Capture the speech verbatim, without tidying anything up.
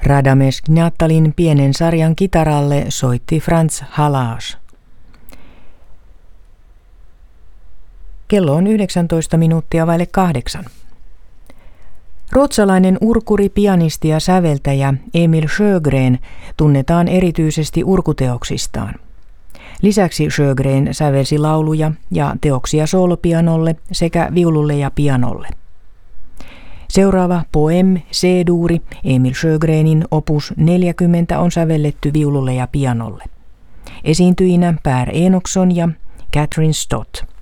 Radames Gnattalin pienen sarjan kitaralle soitti Franz Halage. Kello on yhdeksäntoista minuuttia vaille kahdeksan. Ruotsalainen urkuri, pianisti ja säveltäjä Emil Sjögren tunnetaan erityisesti urkuteoksistaan. Lisäksi Sjögren sävelsi lauluja ja teoksia soolopianolle sekä viululle ja pianolle. Seuraava Poem C-duuri Emil Sjögrenin opus neljäkymmentä on sävelletty viululle ja pianolle. Esiintyjinä Per Enoksson ja Catherine Stott.